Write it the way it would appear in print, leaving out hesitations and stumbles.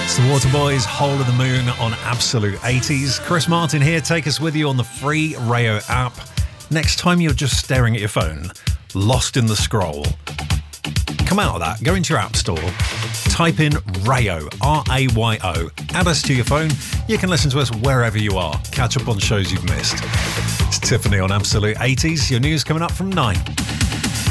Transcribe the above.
It's the Waterboys, Hole of the Moon on Absolute 80s. Chris Martin here. Take us with you on the free Rayo app. Next time you're just staring at your phone, lost in the scroll, come out of that, go into your app store, type in Rayo, R-A-Y-O, add us to your phone. You can listen to us wherever you are. Catch up on shows you've missed. It's Tiffany on Absolute 80s. Your news coming up from 9.